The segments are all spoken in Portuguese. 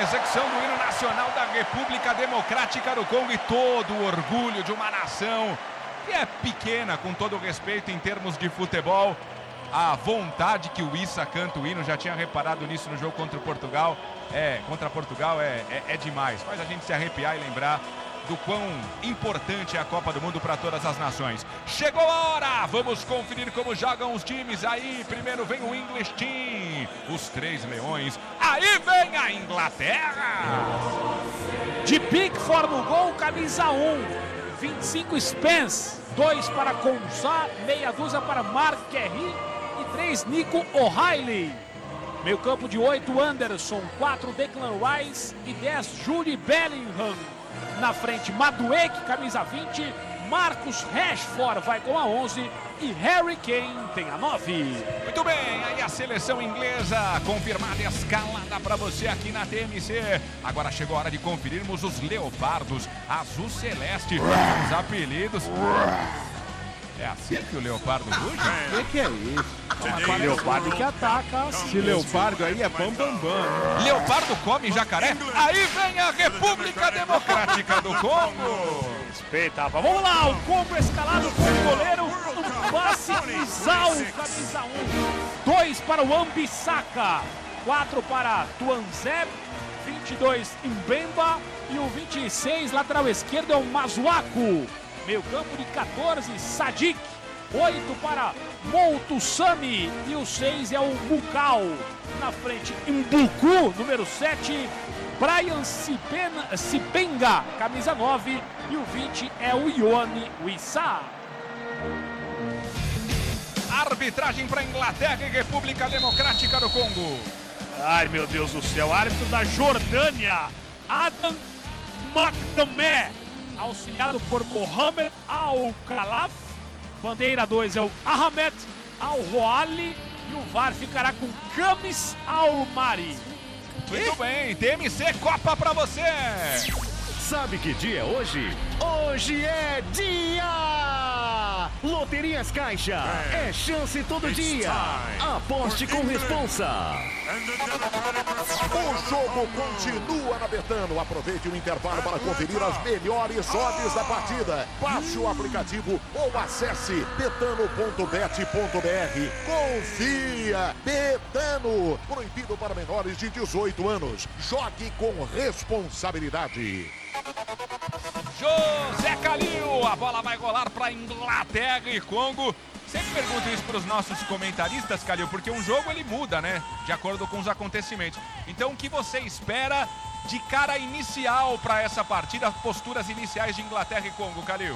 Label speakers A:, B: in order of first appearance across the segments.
A: execução do hino nacional da República Democrática do Congo e todo o orgulho de uma nação que é pequena, com todo o respeito em termos de futebol. A vontade que o Issa canta o hino, já tinha reparado nisso no jogo contra Portugal. Contra Portugal é demais. Faz a gente se arrepiar e lembrar do quão importante é a Copa do Mundo para todas as nações. Chegou a hora! Vamos conferir como jogam os times aí. Primeiro vem o English Team, os Três Leões. Aí vem a Inglaterra!
B: De Pickford no gol, camisa 1. 25 Spence, 2 para Consá, meia dúzia para Mark Guerri e 3 Nico O'Reilly. Meio campo de 8 Anderson, 4 Declan Rice e 10 Jude Bellingham. Na frente Madueke, camisa 20, Marcus Rashford vai com a 11 e Harry Kane tem a 9.
A: Muito bem, aí a seleção inglesa confirmada e escalada para você aqui na TMC. Agora chegou a hora de conferirmos os leopardos azul celeste, os apelidos. É assim que o leopardo ruge?
C: O que é isso?
B: Leopardo que ataca.
C: Esse leopardo aí é bam.
A: Leopardo come jacaré? Aí vem a República Democrática do Congo.
B: Respeita, vamos lá, o Congo escalado com o goleiro, um passe Izal, camisa 1. 2 para o Ambissaka, 4 para Tuanzeb, 22 Mbemba e o 26, lateral esquerdo, é o Mazuaco. Meio campo de 14, Sadik. 8 para Moutusami e o 6 é o Mukau. Na frente, Mbuku, número 7, Brian Sipenga, camisa 9 e o 20 é o Ione Wissa.
A: Arbitragem para Inglaterra e República Democrática do Congo.
B: Ai, meu Deus do céu, árbitro da Jordânia, Adam McNamee, auxiliado por Mohamed Al-Khalaf. Bandeira 2 é o Ahmed Al-Roali e o VAR ficará com Kamis Al-Mari.
A: Muito bem, TMC Copa pra você!
D: Sabe que dia é hoje? Hoje é dia! Loterias Caixa, é chance todo dia. Aposte com responsa.
E: O jogo continua na Betano. Aproveite o intervalo para conferir as melhores odds da partida. Baixe o aplicativo ou acesse betano.bet.br. Confia! Betano. Proibido para menores de 18 anos. Jogue com responsabilidade.
A: José Calil, a bola vai rolar para Inglaterra e Congo. Sempre pergunto isso para os nossos comentaristas, Calil, porque um jogo ele muda, né? De acordo com os acontecimentos. Então, o que você espera de cara inicial para essa partida, posturas iniciais de Inglaterra e Congo, Calil?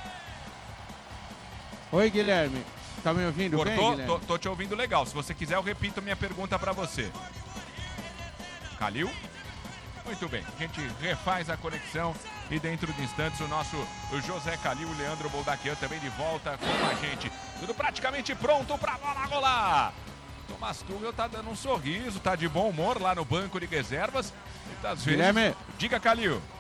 C: Oi, Guilherme. Tá me ouvindo
A: Cortou?
C: bem, Guilherme?
A: Tô te ouvindo legal. Se você quiser, eu repito minha pergunta para você. Calil? Muito bem, a gente refaz a conexão e dentro de instantes o José Calil, o Leandro Boldaquian também de volta com a gente. Tudo praticamente pronto para a bola rolar. Tomás Tuchel tá dando um sorriso, tá de bom humor lá no banco de reservas. E às vezes...
C: Guilherme.
A: Diga, Calil.